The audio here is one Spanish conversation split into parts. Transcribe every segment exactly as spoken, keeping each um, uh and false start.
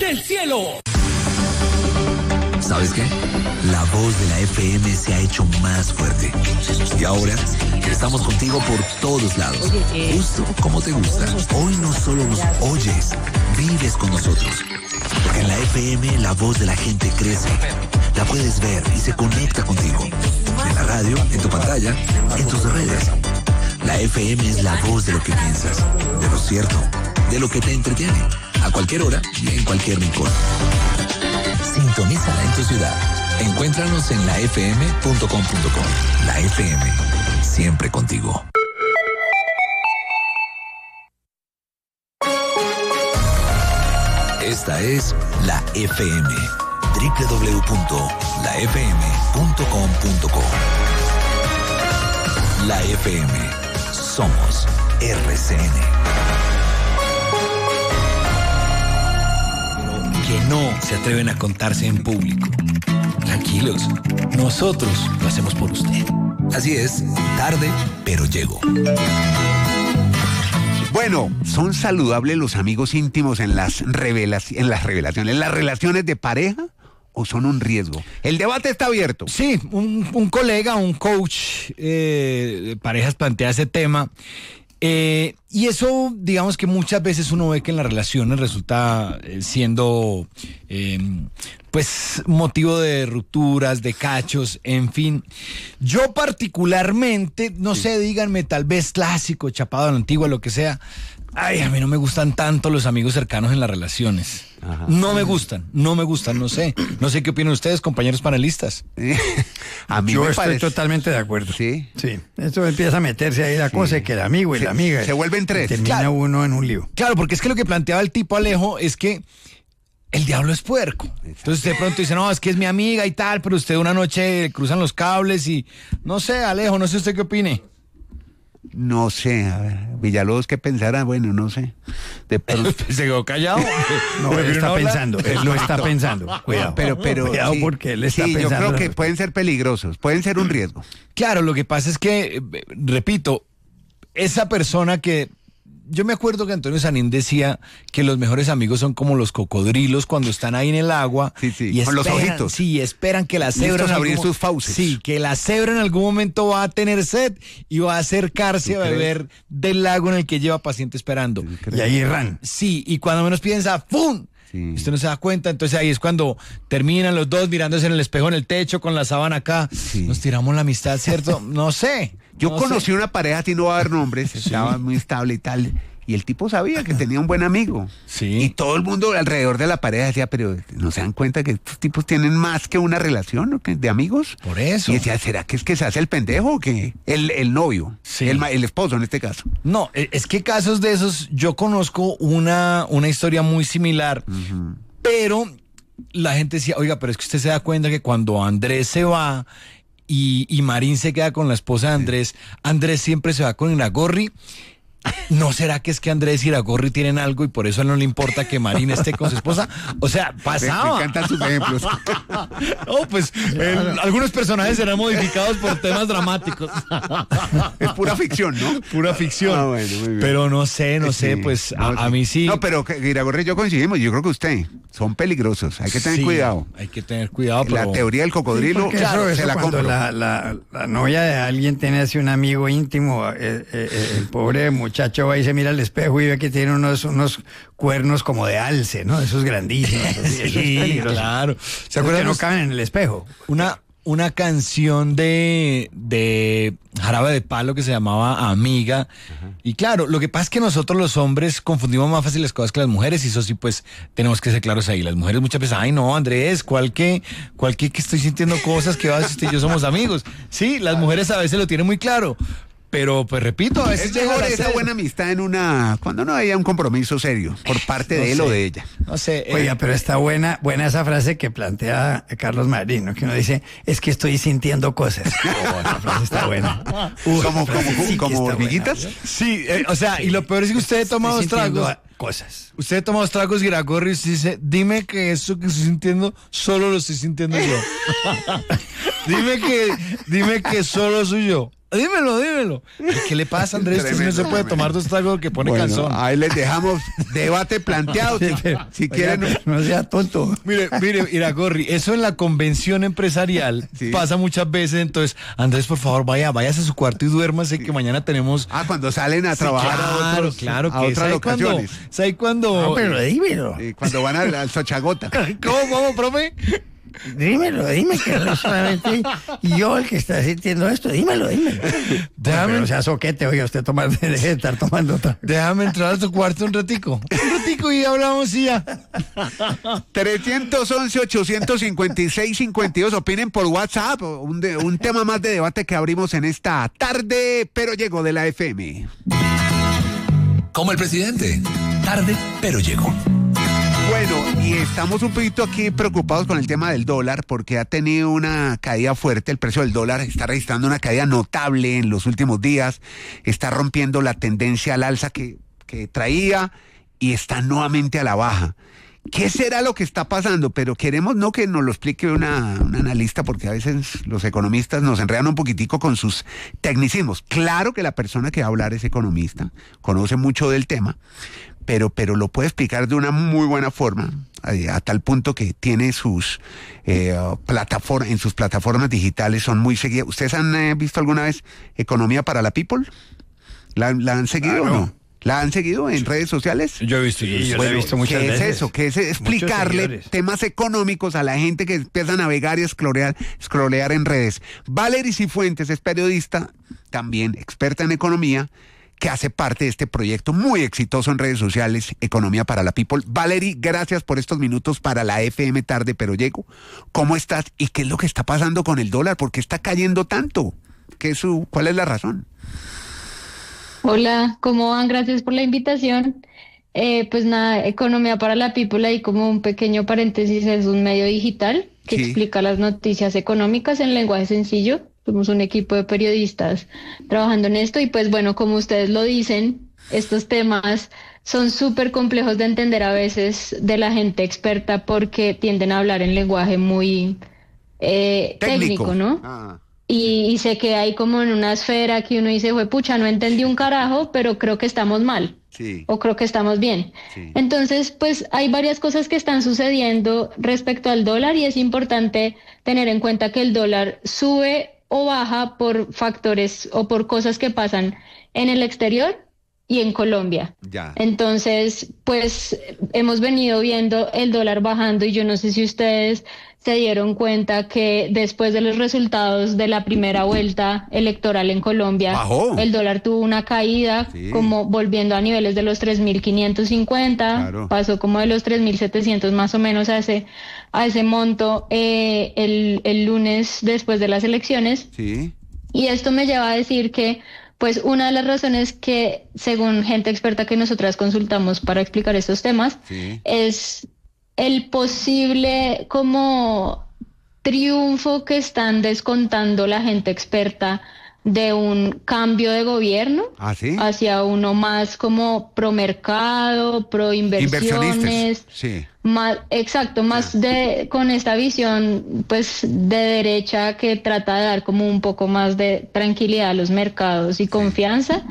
del cielo. ¿Sabes qué? La voz de la F M se ha hecho más fuerte. Y ahora estamos contigo por todos lados. Justo como te gusta. Hoy no solo nos oyes, vives con nosotros. Porque en la F M la voz de la gente crece. La puedes ver y se conecta contigo. En la radio, en tu pantalla, en tus redes. La F M es la voz de lo que piensas, de lo cierto, de lo que te entretiene. A cualquier hora y en cualquier rincón. Sintonízala en tu ciudad. Encuéntranos en la f m punto com punto co. La F M, siempre contigo. Esta es la F M. doble u doble u doble u punto la f m punto com punto co. La F M. Somos R C N. Que no se atreven a contarse en público. Tranquilos, nosotros lo hacemos por usted. Así es, tarde, pero llego. Bueno, ¿son saludables los amigos íntimos en las revelaciones, en las revelaciones, en las relaciones de pareja? ¿O son un riesgo? El debate está abierto. Sí, un, un colega, un coach eh, de parejas plantea ese tema. Eh, y eso, digamos que muchas veces uno ve que en las relaciones resulta eh, siendo, eh, pues, motivo de rupturas, de cachos, en fin. Yo particularmente, no sí. sé, díganme, tal vez clásico, chapado a la antigua, lo que sea. Ay, a mí no me gustan tanto los amigos cercanos en las relaciones. Ajá. No me gustan, no me gustan, no sé. No sé qué opinan ustedes, compañeros panelistas. A mí Yo me estoy parece... totalmente de acuerdo. Sí. Sí. Esto empieza a meterse ahí la sí. cosa, que el amigo y sí. la amiga. Se vuelven tres. Termina claro. uno en un lío. Claro, porque es que lo que planteaba el tipo Alejo es que el diablo es puerco. Entonces de pronto dice, no, es que es mi amiga y tal, pero usted una noche cruzan los cables y... No sé, Alejo, no sé usted qué opine. No sé, a ver, Villalobos, ¿qué pensará? Bueno, no sé. De pronto... ¿Se quedó callado? No, él está pensando, él lo está pensando. Cuidado, pero, pero, cuidado sí, porque él está sí, pensando. Yo creo que pueden ser peligrosos, pueden ser un riesgo. Claro, lo que pasa es que, repito, esa persona que... Yo me acuerdo que Antonio Sanín decía que los mejores amigos son como los cocodrilos cuando están ahí en el agua. Sí, sí, y con esperan, los ojitos. Sí, esperan que la cebra... Listos a abrir algún, sus fauces. Sí, que la cebra en algún momento va a tener sed y va a acercarse a beber del lago en el que lleva paciente esperando. Y ahí erran. Sí, y cuando menos piensa, ¡pum! Sí. Usted no se da cuenta, entonces ahí es cuando terminan los dos mirándose en el espejo en el techo con la sábana acá. Sí. Nos tiramos la amistad, ¿cierto? No sé. Yo no conocí sé. una pareja, así no va a dar nombres, sí. estaba muy estable y tal. Y el tipo sabía que tenía un buen amigo. Sí. Y todo el mundo alrededor de la pareja decía, pero ¿no se dan cuenta que estos tipos tienen más que una relación, ¿no? de amigos? Por eso. Y decía, ¿será que es que se hace el pendejo o qué? El, el novio, sí. el, el esposo en este caso. No, es que casos de esos, yo conozco una, una historia muy similar, uh-huh. pero la gente decía, oiga, pero es que usted se da cuenta que cuando Andrés se va y, y Marín se queda con la esposa de Andrés, Andrés siempre se va con Iragorri. ¿No será que es que Andrés y Iragorri tienen algo y por eso a él no le importa que Marín esté con su esposa? O sea, pasaba. Me, me encantan sus ejemplos. No, pues el, algunos personajes serán modificados por temas dramáticos. Es pura ficción, ¿no? Pura ficción. Ah, bueno, muy bien. Pero no sé, no sé, sí, pues no, a, sí. a mí sí. No, pero Iragorri y yo coincidimos. Yo creo que usted son peligrosos. Hay que tener sí, cuidado. Hay que tener cuidado. La pero... teoría del cocodrilo, sí, claro, se eso la cuando compro. La, la, la novia de alguien tiene así un amigo íntimo, eh, eh, el pobre muchacho va y se mira al espejo y ve que tiene unos, unos cuernos como de alce, ¿no? Esos grandísimos. Así, sí, eso es claro. ¿Se acuerdan que no caben en el espejo? Una, una canción de, de Jarabe de Palo que se llamaba Amiga. Ajá. Y claro, lo que pasa es que nosotros los hombres confundimos más fácil las cosas que las mujeres y eso sí, pues, tenemos que ser claros ahí. Las mujeres muchas veces, ay no, Andrés, ¿cuál que, cuál que, que estoy sintiendo cosas que vas, usted y yo somos amigos? Sí, las mujeres a veces lo tienen muy claro. Pero, pues repito, a veces es mejor esa buena amistad en una... Cuando no haya un compromiso serio por parte no de él sé, o de ella. No sé. Eh, Oiga, pero está buena buena esa frase que plantea Carlos Marín, ¿no? Que uno dice, es que estoy sintiendo cosas. Oh, esa frase está buena. Uh, ¿Como, como, sí como hormiguitas? Buena. Sí, eh, o sea, y lo peor es que usted toma dos tragos. cosas. Usted toma dos tragos Iragorri y usted dice, dime que eso que estoy sintiendo, solo lo estoy sintiendo yo. dime que, dime que solo soy yo. Dímelo, dímelo. ¿Qué le pasa, Andrés? Usted si no se puede tomar dos tragos que pone Bueno, canzón. ahí les dejamos debate planteado. Si, si quieren. Oiga, no sea tonto. Mire, mire, Iragorri, eso en la convención empresarial Sí. pasa muchas veces. Entonces, Andrés, por favor, vaya, váyase a su cuarto y duérmase, que mañana tenemos. Ah, cuando salen a trabajar Sí, a, claro, otros, claro a que otras ¿sabe cuándo? locaciones. ¿Sabe cuándo? No, pero dímelo. Eh, cuando van al, al Xochagota. ¿Cómo, cómo, profe? Dímelo, dime que no solamente yo el que está sintiendo esto. Dímelo, dímelo. Déjame, Pero sea soquete, oiga, usted tomar, deje de estar tomando otra. déjame entrar a tu cuarto un ratico. Un ratico y hablamos y ya. tres once, ochocientos cincuenta y seis, cincuenta y dos. Opinen por WhatsApp. Un, de- un tema más de debate que abrimos en esta tarde, pero llegó de la F M. Como el presidente. Tarde, pero llegó. Bueno, y estamos un poquito aquí preocupados con el tema del dólar porque ha tenido una caída fuerte. El precio del dólar está registrando una caída notable en los últimos días. Está rompiendo la tendencia al alza que, que traía y está nuevamente a la baja. ¿Qué será lo que está pasando? Pero queremos no que nos lo explique una, una analista, porque a veces los economistas nos enredan un poquitico con sus tecnicismos. Claro que la persona que va a hablar es economista, conoce mucho del tema, pero, pero lo puede explicar de una muy buena forma, a, a tal punto que tiene sus eh, plataformas, en sus plataformas digitales son muy seguidas. ¿Ustedes han eh, visto alguna vez Economía para la People? ¿La, la han seguido Claro. o no? ¿La han seguido en redes sociales? Yo he visto, yo he Sí, visto. yo la he visto muchas ¿qué veces. es eso? ¿Qué es explicarle seguidores. temas económicos a la gente que empieza a navegar y a scrollear, scrollear en redes? Valery Cifuentes es periodista, también experta en economía, que hace parte de este proyecto muy exitoso en redes sociales, Economía para la People. Valery, gracias por estos minutos para la F M Tarde, pero llego. ¿Cómo estás? ¿Y qué es lo que está pasando con el dólar? ¿Por qué está cayendo tanto? ¿Qué es su, ¿Cuál es la razón? Hola, ¿cómo van? Gracias por la invitación. Eh, pues nada, Economía para la People, ahí como un pequeño paréntesis, es un medio digital que Sí. explica las noticias económicas en lenguaje sencillo. Somos un equipo de periodistas trabajando en esto y pues bueno, como ustedes lo dicen, estos temas son súper complejos de entender a veces de la gente experta porque tienden a hablar en lenguaje muy eh, técnico, ¿no? Ah. Y, y se queda ahí como en una esfera que uno dice, fue pucha, no entendí un carajo, pero creo que estamos mal Sí. o creo que estamos bien. Sí. Entonces, pues hay varias cosas que están sucediendo respecto al dólar y es importante tener en cuenta que el dólar sube o baja por factores o por cosas que pasan en el exterior y en Colombia. Ya. Entonces, pues hemos venido viendo el dólar bajando y yo no sé si ustedes se dieron cuenta que después de los resultados de la primera vuelta electoral en Colombia, Bajó. el dólar tuvo una caída, Sí. como volviendo a niveles de los tres mil quinientos cincuenta, Claro. pasó como de los tres mil setecientos más o menos a ese, a ese monto eh, el, el lunes después de las elecciones. Sí. Y esto me lleva a decir que, pues, una de las razones que, según gente experta que nosotras consultamos para explicar estos temas, Sí. es el posible como triunfo que están descontando la gente experta de un cambio de gobierno ¿Ah, sí? hacia uno más como pro mercado, pro inversiones. Inversionistas. Sí. Más, exacto, más de con esta visión pues de derecha que trata de dar como un poco más de tranquilidad a los mercados y confianza.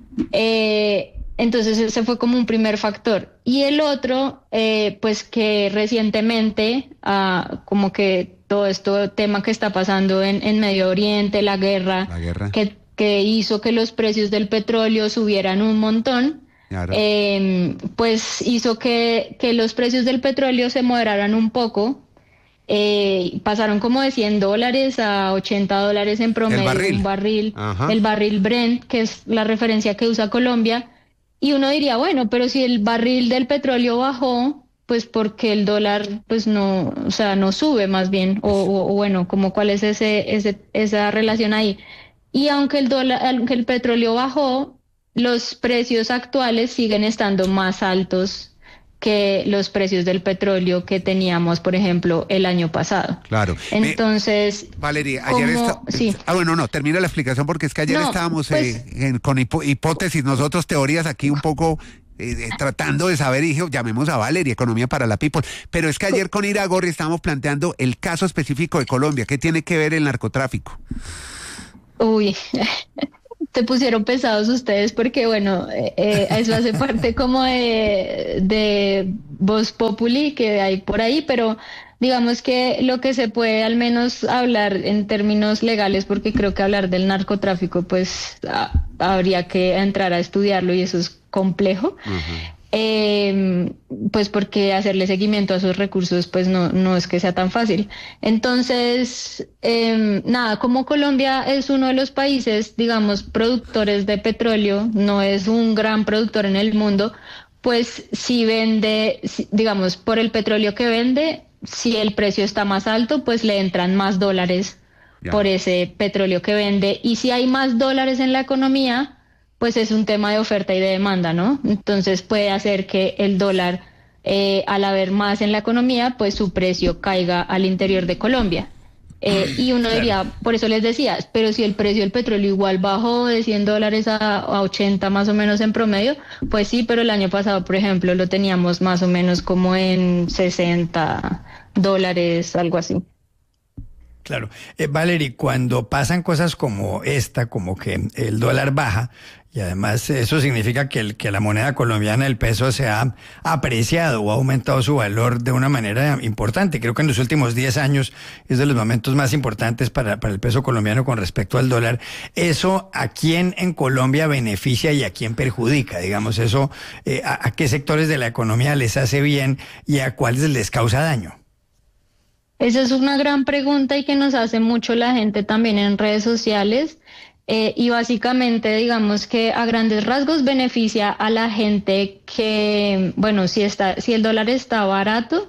Eh, entonces ese fue como un primer factor. Y el otro, eh, pues que recientemente, ah, como que todo esto tema que está pasando en, en Medio Oriente, la guerra, La guerra. que, que hizo que los precios del petróleo subieran un montón. Claro. Eh, pues hizo que, que los precios del petróleo se moderaran un poco, eh, pasaron como de cien dólares a ochenta dólares en promedio, barril. un barril, Ajá. el barril Brent, que es la referencia que usa Colombia, y uno diría, bueno, pero si el barril del petróleo bajó, pues porque el dólar pues no, o sea, no sube más bien, o, o, o bueno, como cuál es ese, ese, esa relación ahí. Y aunque el dólar, aunque el petróleo bajó, los precios actuales siguen estando más altos que los precios del petróleo que teníamos, por ejemplo, el año pasado. Claro. Entonces, Eh, Valeria, ayer ¿cómo? está... Sí. Ah, bueno, no, termina la explicación porque es que ayer No, estábamos pues- eh, en- con hipo- hipótesis, nosotros teorías aquí un poco eh, eh, tratando de saber, y dije, llamemos a Valerie, Economía para la People. Pero es que ayer con Ira Gorri estábamos planteando el caso específico de Colombia. ¿Qué tiene que ver el narcotráfico? Uy, te pusieron pesados ustedes porque, bueno, eh, eh, eso hace parte como de, de Voz Populi que hay por ahí, pero digamos que lo que se puede al menos hablar en términos legales, porque creo que hablar del narcotráfico, pues a, habría que entrar a estudiarlo y eso es complejo. Uh-huh. Eh, pues porque hacerle seguimiento a sus recursos pues no, no es que sea tan fácil. Entonces, eh, nada, como Colombia es uno de los países, digamos, productores de petróleo, no es un gran productor en el mundo, pues si vende, si, digamos, por el petróleo que vende, si el precio está más alto, pues le entran más dólares ya. por ese petróleo que vende. Y si hay más dólares en la economía, pues es un tema de oferta y de demanda, ¿no? Entonces puede hacer que el dólar, eh, al haber más en la economía, pues su precio caiga al interior de Colombia. Eh, y uno claro. diría, por eso les decía, pero si el precio del petróleo igual bajó de cien dólares a, a ochenta más o menos en promedio, pues sí, pero el año pasado, por ejemplo, lo teníamos más o menos como en sesenta dólares, algo así. Claro. Eh, Valerie, cuando pasan cosas como esta, como que el dólar baja, y además eso significa que, el, que la moneda colombiana, el peso, se ha apreciado o ha aumentado su valor de una manera importante. Creo que en los últimos diez años es de los momentos más importantes para, para el peso colombiano con respecto al dólar. ¿Eso a quién en Colombia beneficia y a quién perjudica? Digamos, eso, eh, a, a qué sectores de la economía les hace bien y a cuáles les causa daño. Esa es una gran pregunta y que nos hace mucho la gente también en redes sociales. Eh, y básicamente, digamos que a grandes rasgos beneficia a la gente que, bueno, si está, si el dólar está barato,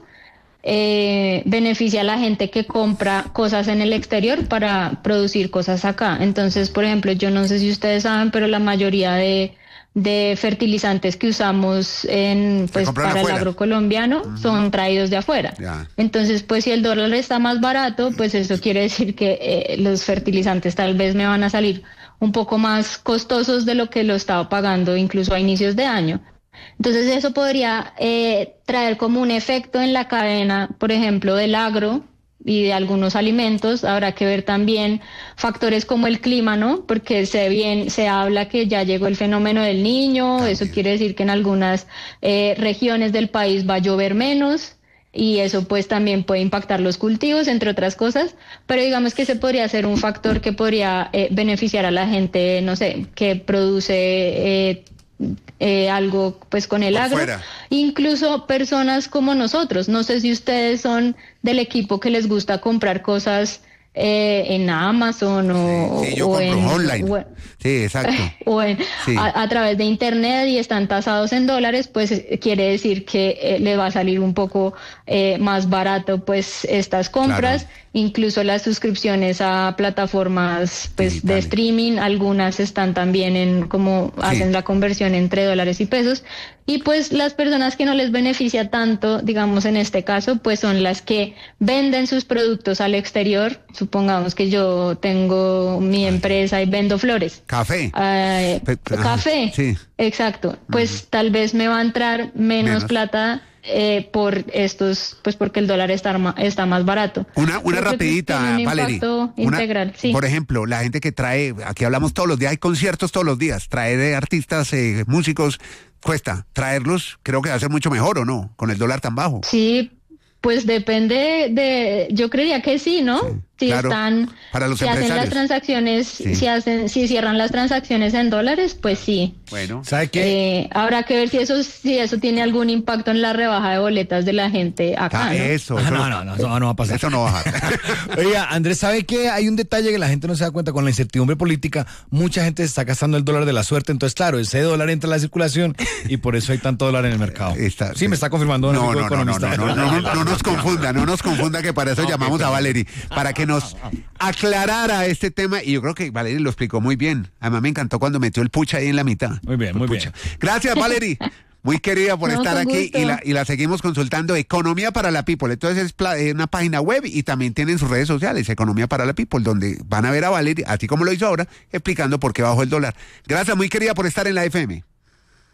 eh, beneficia a la gente que compra cosas en el exterior para producir cosas acá. Entonces, por ejemplo, yo no sé si ustedes saben, pero la mayoría de de fertilizantes que usamos en pues para el agrocolombiano uh-huh. son traídos de afuera. Yeah. Entonces, pues si el dólar está más barato, pues eso quiere decir que eh, los fertilizantes tal vez me van a salir un poco más costosos de lo que lo estaba pagando incluso a inicios de año. Entonces eso podría eh, traer como un efecto en la cadena, por ejemplo, del agro y de algunos alimentos. Habrá que ver también factores como el clima, ¿no? Porque se bien se habla que ya llegó el fenómeno del Niño, también. Eso quiere decir que en algunas eh, regiones del país va a llover menos y eso pues también puede impactar los cultivos, entre otras cosas, pero digamos que ese podría ser un factor que podría eh, beneficiar a la gente, no sé, que produce eh, Eh, algo pues con el Por agro, fuera. Incluso personas como nosotros. No sé si ustedes son del equipo que les gusta comprar cosas eh, en Amazon o, sí, sí, yo o compro en online. O, sí, exacto. O en, sí. a, a través de internet y están tasados en dólares, pues eh, quiere decir que eh, le va a salir un poco eh, más barato pues estas compras. Claro. Incluso las suscripciones a plataformas pues de streaming, algunas están también en cómo sí. hacen la conversión entre dólares y pesos. Y pues las personas que no les beneficia tanto, digamos en este caso, pues son las que venden sus productos al exterior. Supongamos que yo tengo mi empresa y vendo flores. Café. Eh, Pe- café. Sí. Exacto. Pues uh-huh. tal vez me va a entrar menos, menos. plata. Eh, por estos, pues porque el dólar está, está más barato. Una, una rapidita, un Valerie. Integral, una, sí. Por ejemplo, la gente que trae, aquí hablamos todos los días, hay conciertos todos los días, traer de artistas, eh, músicos, cuesta traerlos, creo que va a ser mucho mejor, ¿o no? Con el dólar tan bajo. Sí, pues depende de, yo creería que sí, ¿no? Sí. Si claro, están, para los si hacen las transacciones, sí. si hacen, si cierran las transacciones en dólares, pues sí. Bueno, ¿sabe qué? Eh, habrá que ver si eso, si eso tiene algún impacto en la rebaja de boletas de la gente acá. Ah, ¿no? Eso, ah, eso no, no, no, eso no va a pasar. Eso no va a bajar. Oiga, Andrés, ¿sabe qué? Hay un detalle que la gente no se da cuenta con la incertidumbre política. Mucha gente está gastando el dólar de la suerte, entonces claro, ese dólar entra a la circulación y por eso hay tanto dólar en el mercado. Está, sí, me está confirmando. No, no, no, no, no, no, no, no, no nos confunda, no nos confunda que para eso okay, llamamos a Valerie, para que nos aclarara este tema, y yo creo que Valerie lo explicó muy bien. Además me encantó cuando metió el pucha ahí en la mitad. Muy bien, muy pucha. bien. Gracias, Valerie. Muy querida por no, estar aquí gusto. y la, y la seguimos consultando. Economía para la People. Entonces es pla- una página web y también tienen sus redes sociales, Economía para la People, donde van a ver a Valerie, así como lo hizo ahora, explicando por qué bajó el dólar. Gracias, muy querida por estar en la F M.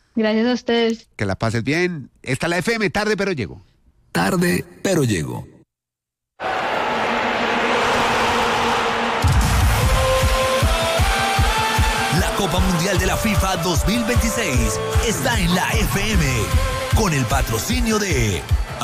Gracias a ustedes. Que la pases bien. Esta es la F M, tarde pero llego. Tarde, pero llego. La Copa Mundial de la FIFA dos mil veintiséis está en la F M con el patrocinio de